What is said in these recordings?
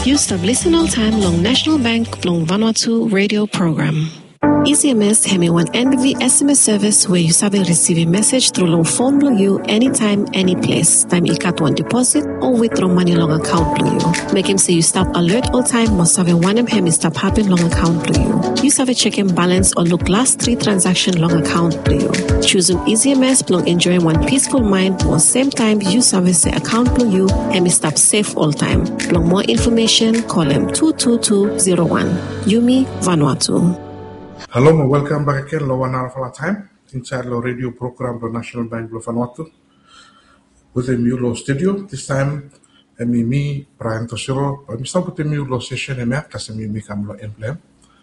You stop listen all time long National Bank long Vanuatu radio program. EasyMS hemi one NBV SMS service where you sabi receive a message through long phone blue you anytime, any place. Time you cut one deposit or withdraw money long account blue you. Make him say you stop alert all time must have a one hemi stop happen long account blue you. You sabi checking balance or look last 3 transaction long account blue you. Choosing EasyMS long enjoying one peaceful mind or same time you sabi say account blue you hemi stop safe all time. Long more information call him 22201. Yumi Vanuatu. Hello and welcome back again to 1 hour of our time inside the radio program the National Bank of Vanuatu with the Mulo studio. This time me Brian Toshiro but we start with the Mulo session and because me come lo emblem.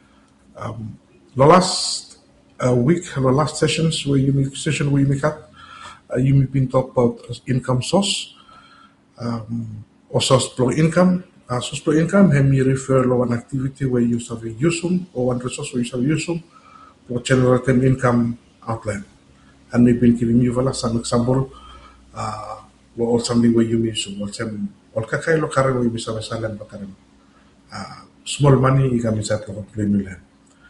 The last week the last sessions where you make up you been talk about income source or source flow income. Source flow income me refer to one activity where you have a usum or one resource where you have a usum for generate an income outline. And we've been giving you some example or something where you use or kakai lo kare where you have a salem bakaram. Small money you can use that to play million.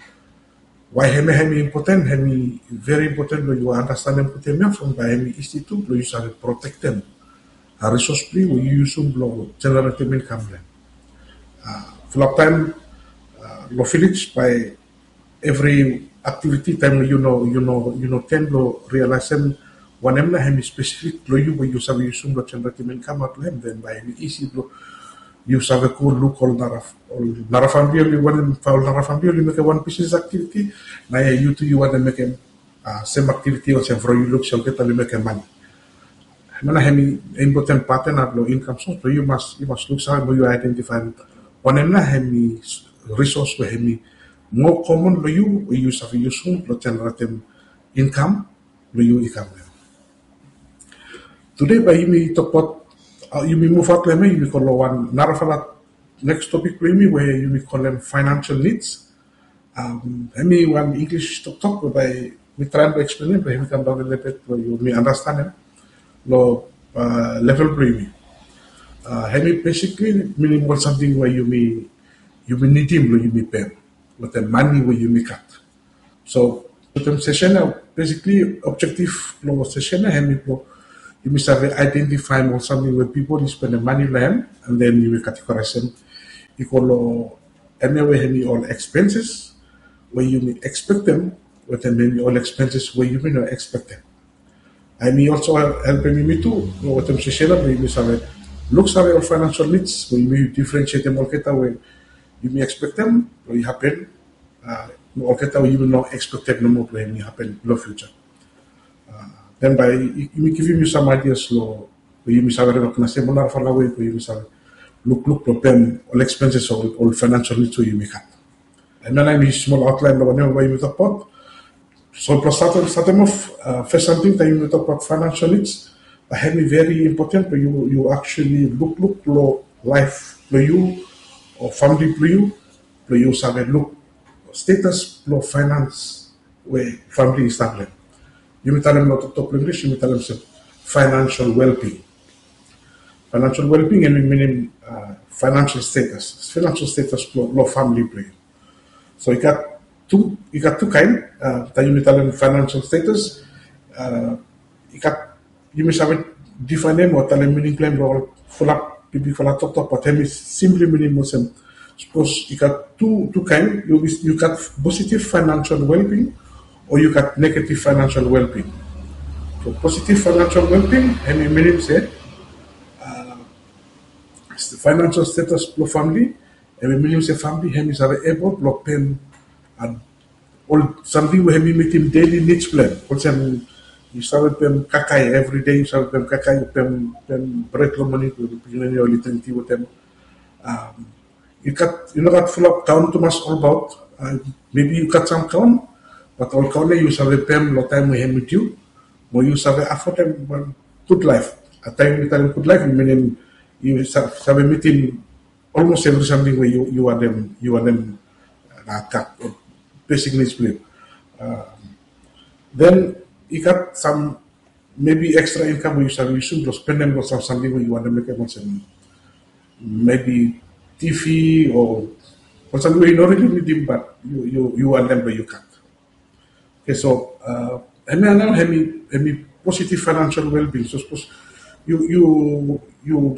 Why hemi important? Hemi very important when you understand them from by hemi institute you have to protect them. A resource play where you use them generate income plan. For time, lo village by every activity time you know tend to realize one emna hemi specific lo you where you have use lo generate income at them then by hemi easy lo you have a cool look all narafambi you want foul narafambi you make one pieces activity na you to you want to make same activity or same for you look so get to make money. Mana hemi important pattern of low income source, so you must look how you identify one emna hemi resource where hemi more common lo you use of useful lo generate income lo you income. Today by you talk about you move out leme you call one narafala next topic where you call them financial needs. Hemi one English talk by we try to explain it but hemi come down a little bit where you may understand it. Lo level premium. Hemi basically meaning something where you may need him you may pay with the money where you may cut. So with the session basically objective lo session hemi you must have identify more something where people spend the money land and then you will categorize them equal anyway hemi all expenses where you may expect them with them maybe all expenses where you may not expect them. I may also helping me too. What I'm saying, we may look at our financial needs. We may differentiate them. Where you may expect them, or you happen. You will not expect them no more. When you happen in the future. Then by you may give you some ideas. Where you may have recognize them more far away. Where you may have look them all expenses or all financial needs. So you may have. And then I may small outline. Whenever you may talk about. So starting off, first something that you talk about financial needs, very important. But you actually look for life for you or family for you have a look status for finance where family is established. You may tell them not to talk English. You may tell them financial well-being. Financial well-being and meaning financial status. Financial status for family for you. So you got two kind that you may tell them financial status. You may have a different name or tell them meaning claim or full up people for a top but them is simply meaning Muslim. Suppose you got two kind, you got positive financial well-being or you got negative financial well-being. So positive financial well-being and meaning say the financial status for family and meaning say family him is able to pay and all something we have make him daily needs plan. Also, you start them kakai every day. You start them kakai, them break the money to begin your little tea with them. You got full of count to us all about. Maybe you got some count, but all count you have them lot time we have with you. More you have afford them good life. A time with them good life, meaning you have a meeting almost every something where you are them basic needs plan. Then you got some maybe extra income where you should spend them on something where you want to make a money. Maybe TV or something you don't really need him, but you want them, but you can't. Okay, so hemi positive financial well-being. So suppose you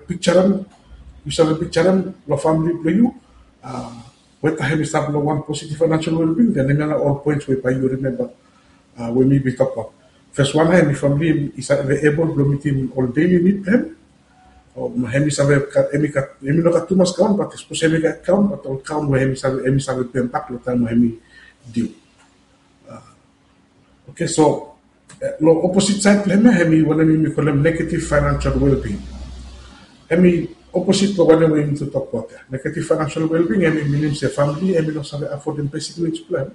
sabe picture lo family play you. When hemi start lo one positive financial well-being, then hemi all points where you remember when we talk about. First one, hemi family is able to meet him all daily need them. Hemi sabe hemi no kat tumas kaun, but suppose hemi kat kaun, but all kaun where hemi sabe pentak lo time hemi deal. Okay, so lo opposite side hemi wala mi call negative financial well-being. Hemi opposite lo wala we to talk about negative financial well-being. Hemi minim se family hemi no sabe afford them basic needs plan.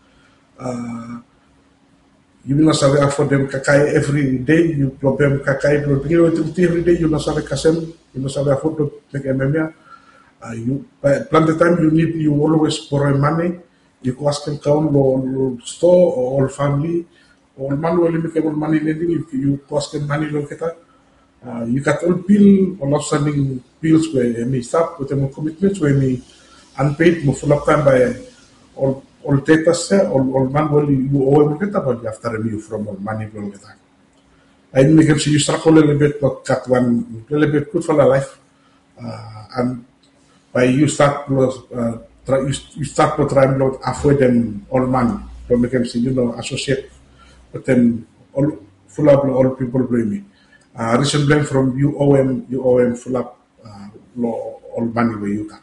You no sabe afford them kakai every day. You problem kakai every day. You no sabe kasem. You no sabe afford to make MMia. You plan the time you always borrow money. You go ask them count lo store or all family. All manually make all money lending. You cost them money lo kita. You got all bill or outstanding bills where me start with them commitments where me unpaid mo full up time by all data set all manually you owe them kita but after review from all money lo kita. I make them see you struggle a little bit but cut one a little bit good for the life and by you start you start to try and afford them all money. To make them see associate with them all full up all people blame me. Recent blame from you owe them full up all money where you can.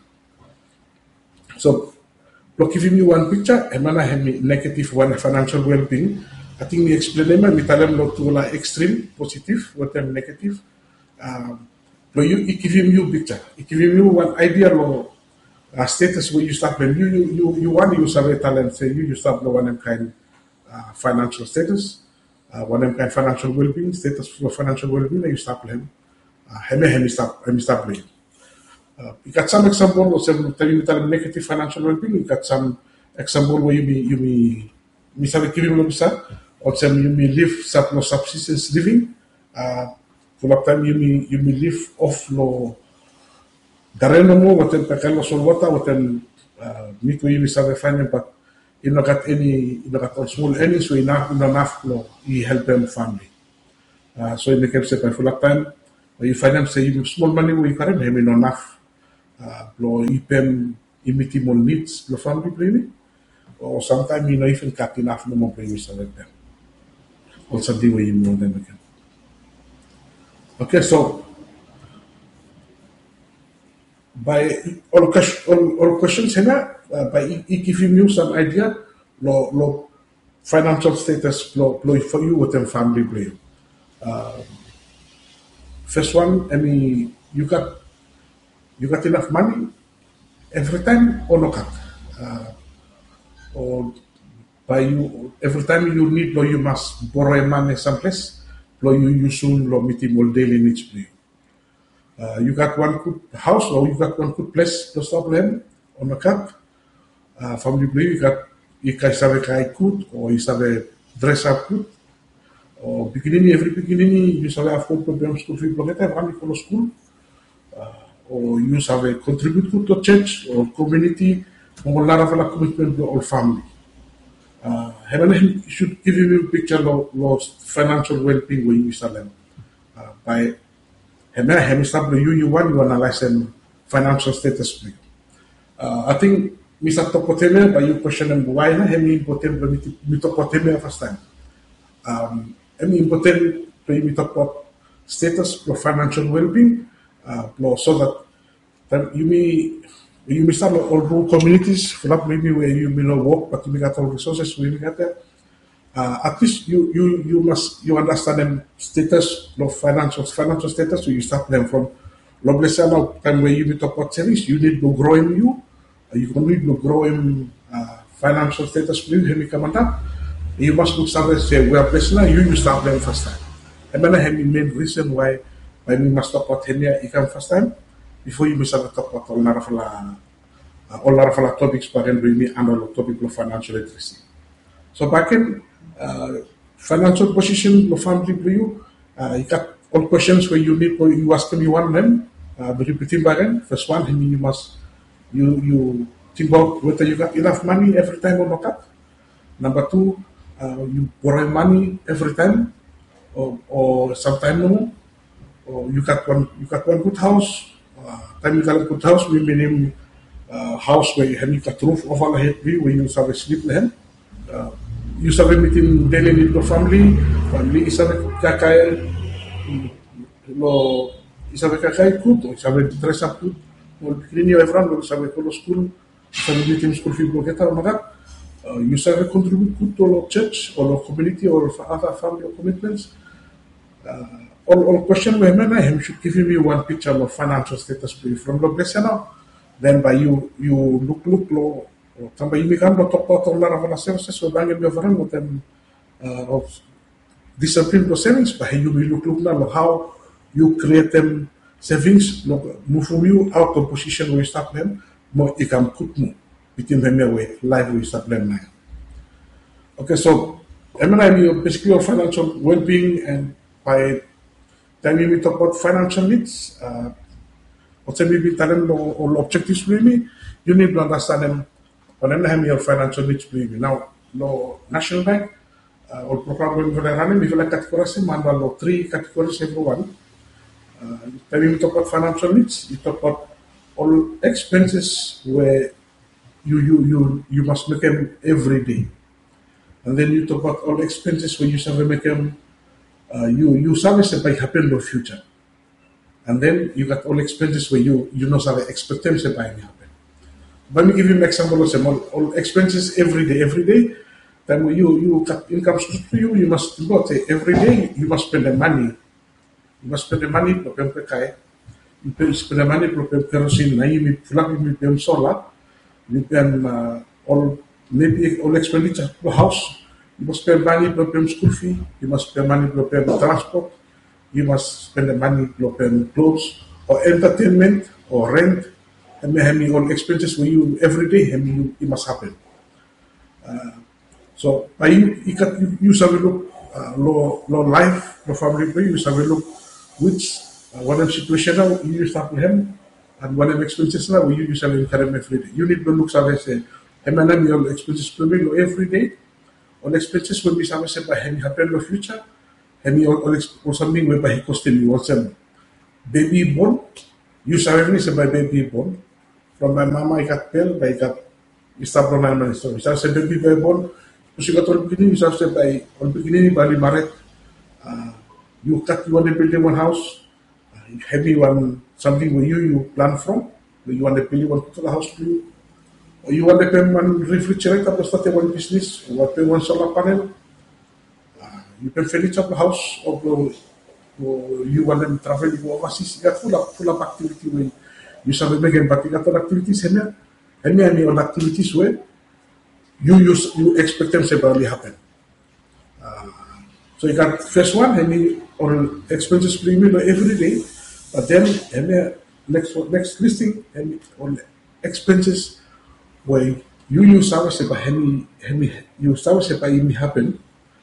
So look giving you one picture, emana hemi negative one financial well-being. I think we explain them we tell them not to extreme positive, what them negative. But it give him you picture. It give him you one idea of status where you start when you want to use a talent, say you start one kind financial status, one kind financial well-being, status for financial well-being, you start playing. Hemi start playing. You got some example of some negative financial well-being, you got some example where you may start giving them or some you may live subsistence living. For a time you may live off no dareno mo waten pakalo sol wata waten mito you sabe finding but you not got all small earnings so enough no you help them family. So in the case of for a time you find them say you small money we can have no enough lo ipem imitimal needs lo family play or sometimes you know even cut enough no more play with them. Also the way you know them again. Okay, so by all questions here, by giving you some idea, lo financial status for you with them family play. First one, I mean, you got enough money every time or no cut, or by you every time you need you must borrow money someplace. You soon meeting all daily needs play. You got one good house or you got one good place to stop them on the cut. Family play you guys have a guy good or you have a dress up good or every beginning you have a full program school fee program running for school or you have a contribute good to church or community or a lot of commitment to all family. Heaven should give you a picture of financial well-being when you start them. By Heaven start you analyze them financial status. I think Mr. Topoteme, by you question them why Hemi important me Topoteme first time. Hemi important to talk about status of financial well-being, so that you may start all rural communities, maybe where you may not work, but you may get all resources, we may get there. At least you understand them status of financial status, so you start them from time where you may talk about savings, you need to grow in you need to grow in financial status, you must look somewhere say we are blessed now, you start them first time. And then I have the main reason why we must talk about 10 years income first time. Before you start talk about all topics, but then bring me under the topic of financial literacy. So back in financial position of family for you got all questions where you need you ask them you want them Repeating back, first one, you think about whether you got enough money every time or not. Number two, you borrow money every time, or sometime no. Or you got one good house. Time you got a good house, we mean house where you got roof over the head, where you have a sleep land. You have meeting daily need your family is a kakay lo is a kakay good, or is a dress up good. Or clean everyone, or is a school, is a meeting school fee go get you have contribute good to our church or our community or other family commitments. All question we have should give me one picture of financial status from the blessing now. Then by you look low or somebody you can talk about a lot of services so bang in your with them of discipline to savings, but you will look now how you create them savings, move from you out of position where you start them, more you can put more between them away, life where you start them now. Okay, so MNI basically your financial well-being, and by then we talk about financial needs. What's maybe talent or objectives maybe you need to understand them on your financial needs maybe. Now, no National Bank or program when running, if you like categories, manual three categories everyone. Then we talk about financial needs, you talk about all expenses where you must make them every day. And then you talk about all expenses where you have to make them you service by happen in the future. And then you got all expenses where you know have expectations by happen. Let me give you an example of all expenses every day. Then when you got income source to you must go say every day you must spend the money. You must spend the money for pay. You spend the money for kerosene, you pay solar, you pay all expenditure to the house. You must spend money to pay school fee. You must spend money to pay transport. You must spend the money to pay clothes or entertainment or rent. And may all expenses for you every day. And it must happen. So by you have a look low life, low family. You have a look which whatever situation now you start with him and whatever expenses now you usually incur every day. You need to look as I say. And your expenses every day. All expenses will be serviced by him happen in the future. And or something whereby he costing you also baby born. You service by baby born. From my mama I got bill, I got start from my money. So I said baby born. You got all beginning, you have by all beginning by married. You cut you want to build one house, have you one something where you plan from, where you want to build one to the house to you. Or you want to pay one refrigerator to start one business, or pay one solar panel. You can furniture the house, or you want them travel, you go overseas. You got full of activity where you start making, but you got all activities here. And all activities where you expect them to barely happen. So you got first one, all expenses premium every day, but then next listing, all expenses where you use service by you service by happen,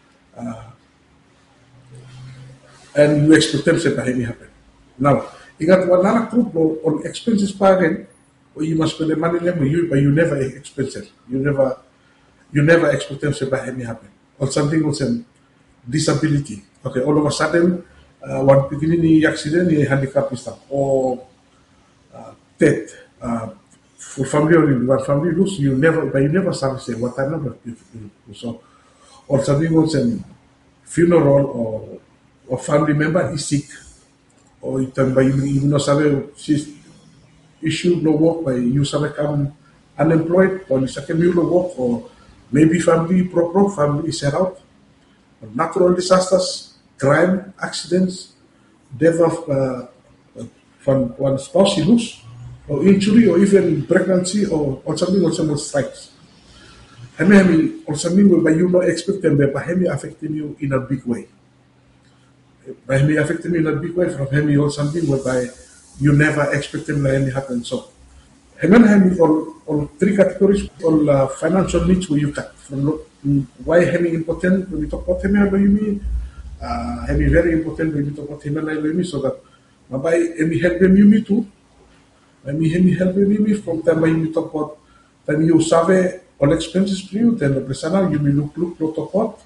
and you expect them to happen. Now you got one other group on expenses paying, where you must spend the money them, but you never expense it. You never expect them to happen. Or something was disability. Okay, all of a sudden, one beginning accident, handicap stuff, or death. For family or one family lose, you never service what I know. So, or something was a funeral or family member is sick, or it by you know she's issue no work by you become unemployed, or you second you no work, or maybe family family is set out. Natural disasters, crime, accidents, death of from one spouse you lose, or injury, or even pregnancy, or something, or someone strikes. Or something whereby you not expect them, but affecting you in a big way. By him affecting you in a big way from him or something whereby you never expect them to happen. So, all three categories, all financial needs where you cut from. Why having important when we talk about him, very important when we talk about him, so that Mabai, emi help me too. Emi help me from time you talk about time you save all expenses for you, then the presana you look talk about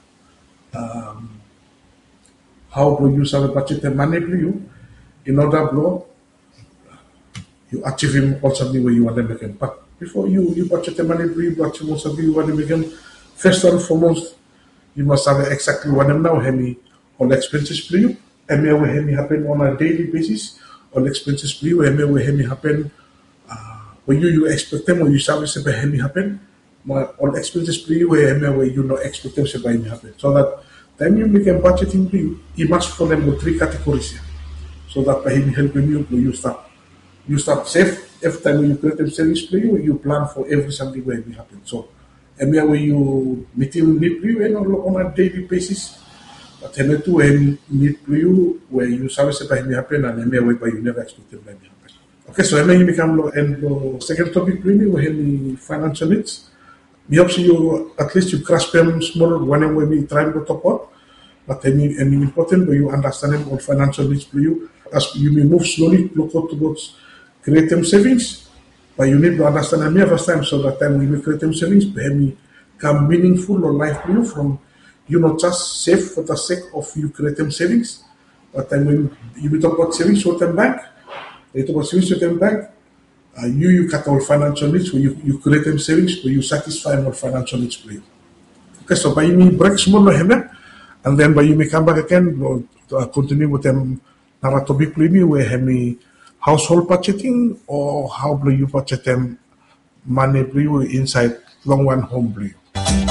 how do you save budget and money for you in order blow you achieve him all something where you want to make him. But before you budget the money for you, achieve all something you want to make him. First and foremost, you must have exactly what them now hemi all expenses for you. And may hemi happen on a daily basis. All expenses for you, and may hemi happen when you expect them or you service it hemi happen. All expenses for you, where you not expect them to hemi happen. So that time you make a budgeting for you must follow them with 3 categories here. So that by him helping you start save. Every time you create a savings for you plan for every something where it happen. So and where you meet him need for you and on a daily basis. But then too need for you where you service it by him happen and where you never expect them to happen. Okay, so you become and second topic really where the financial needs. We hope you at least you grasp them small whenever we try to talk about. But any important where you understand them all financial needs for you. As you may move slowly, look out towards create them savings. But you need to understand them first time so that time we create them savings, become meaningful or life for you from you not just save for the sake of you create them savings. But then when you talk about savings with them bank, they talk about savings with them bank, you cut all financial needs where you create them savings where you satisfy all financial needs for you. Okay, so by me break small and then by you may come back again to continue with them nara topic where hemi household budgeting or how do you budget them money inside long one home blue.